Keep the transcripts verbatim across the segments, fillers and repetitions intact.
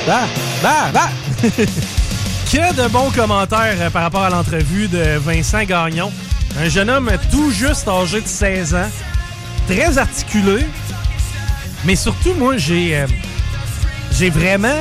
bah, bah, bah. Que de bons commentaires euh, par rapport à l'entrevue de Vincent Gagnon. Un jeune homme tout juste âgé de seize ans, très articulé, mais surtout, moi, j'ai, euh, j'ai vraiment...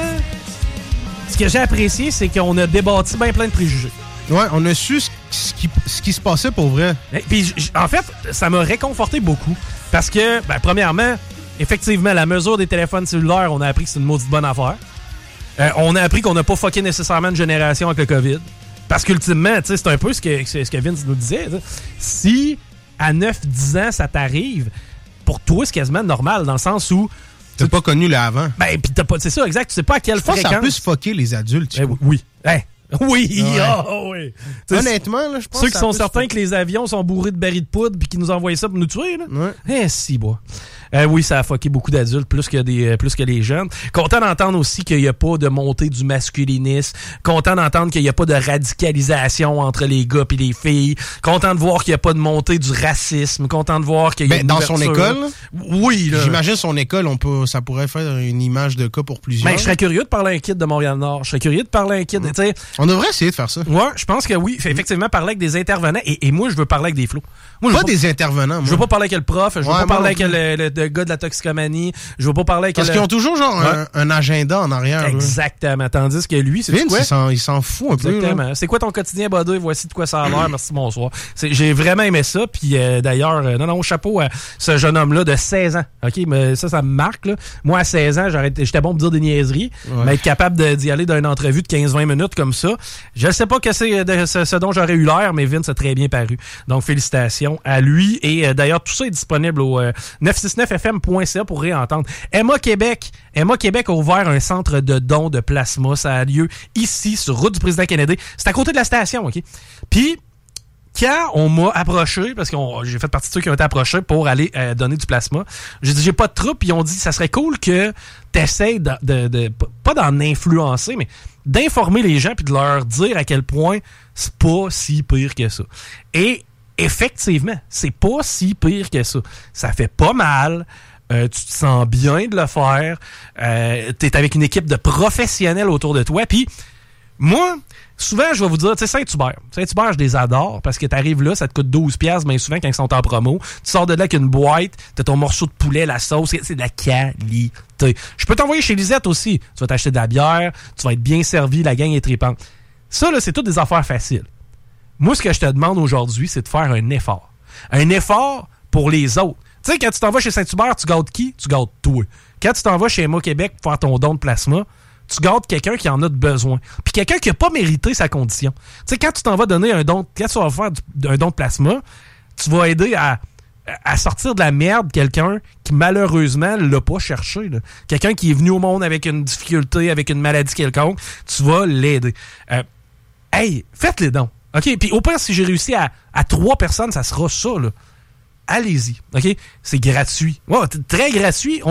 Ce que j'ai apprécié, c'est qu'on a débattu bien plein de préjugés. Ouais, on a su ce qui, ce qui se passait pour vrai. Puis, en fait, ça m'a réconforté beaucoup. Parce que, ben, premièrement, effectivement, la mesure des téléphones cellulaires, on a appris que c'est une maudite bonne affaire. Euh, on a appris qu'on n'a pas fucké nécessairement une génération avec le COVID. Parce qu'ultimement, c'est un peu ce que, ce que Vince nous disait. T'sais. Si à neuf dix ans, ça t'arrive, pour toi, c'est quasiment normal, dans le sens où... T'as pas connu le avant. Ben, pis t'as pas... C'est ça, exact. Tu sais pas à quelle je pense fréquence... que ça peut se fucker les adultes. Ben, oui. Hey. Oui, ouais. oh, oui. Honnêtement, là, je pense ceux que qui ça sont peut certains se... que les avions sont bourrés de barils de poudre puis qui nous envoient ça pour nous tuer, là. Ouais. Eh, si, bois. Euh, oui, ça a fucké beaucoup d'adultes, plus que des, plus que les jeunes. Content d'entendre aussi qu'il n'y a pas de montée du masculinisme. Content d'entendre qu'il n'y a pas de radicalisation entre les gars et les filles. Content de voir qu'il n'y a pas de montée du racisme. Content de voir qu'il y a ben, une dans ouverture. son école? Oui, là. J'imagine son école, on peut, ça pourrait faire une image de cas pour plusieurs. Ben, je serais curieux de parler à un kid de Montréal-Nord. Je serais curieux de parler à un kid, mmh. tu sais. On devrait essayer de faire ça. Ouais, je pense que oui. Fait effectivement, parler avec des intervenants. Et, et moi, je veux parler avec des flots. Moi, pas, pas des intervenants, moi. Je veux pas parler avec le prof. Je veux ouais, pas parler avec non le, le, le gars de la toxicomanie. Je veux pas parler avec Parce le... qu'ils ont toujours genre ouais. un, un agenda en arrière. Exactement. Là. Tandis que lui, c'est Vince, quoi? Il s'en, il s'en fout un peu. Exactement. C'est quoi ton quotidien, Buddy? Voici de quoi ça a l'air. Merci, bonsoir. C'est, j'ai vraiment aimé ça. Puis euh, d'ailleurs, euh, non, non, chapeau à ce jeune homme-là de seize ans. OK, mais ça, ça me marque. Là. Moi, à seize ans, j'étais bon pour dire des niaiseries. Ouais. Mais être capable de, d'y aller d'une entrevue de quinze vingt minutes comme ça, je ne sais pas que c'est de ce, ce dont j'aurais eu l'air, mais Vince a très bien paru. Donc, félicitations à lui. Et euh, d'ailleurs, tout ça est disponible au euh, neuf cent soixante-neuf F M point C A pour réentendre. Emma Québec. Emma Québec a ouvert un centre de dons de plasma. Ça a lieu ici, sur route du président Kennedy. C'est à côté de la station, OK? Puis, quand on m'a approché, parce que j'ai fait partie de ceux qui ont été approchés pour aller euh, donner du plasma, j'ai dit, j'ai pas de troupe, puis ils ont dit, ça serait cool que t'essayes de, de, de, pas d'en influencer, mais d'informer les gens puis de leur dire à quel point c'est pas si pire que ça. Et effectivement, c'est pas si pire que ça. Ça fait pas mal. Euh, tu te sens bien de le faire. Euh, t'es avec une équipe de professionnels autour de toi. Puis, moi, souvent, je vais vous dire, tu sais, Saint-Hubert. Saint-Hubert, je les adore parce que t'arrives là, ça te coûte douze piastres, mais souvent, quand ils sont en promo, tu sors de là avec une boîte, t'as ton morceau de poulet, la sauce, c'est, c'est de la qualité. Je peux t'envoyer chez Lisette aussi. Tu vas t'acheter de la bière, tu vas être bien servi, la gang est trépante. Ça, là, c'est toutes des affaires faciles. Moi, ce que je te demande aujourd'hui, c'est de faire un effort. Un effort pour les autres. Tu sais, quand tu t'en vas chez Saint-Hubert, tu gâtes qui? Tu gâtes toi. Quand tu t'en vas chez Emma Québec pour faire ton don de plasma, tu gâtes quelqu'un qui en a de besoin. Puis quelqu'un qui n'a pas mérité sa condition. Tu sais, quand tu t'en vas donner un don, quand tu vas faire du, un don de plasma, tu vas aider à, à sortir de la merde quelqu'un qui, malheureusement, ne l'a pas cherché. Là. Quelqu'un qui est venu au monde avec une difficulté, avec une maladie quelconque, tu vas l'aider. Euh, hey, faites les dons. OK? Puis au pire, si j'ai réussi à, à trois personnes, ça sera ça, là. Allez-y, OK? C'est gratuit. Ouais, très gratuit. On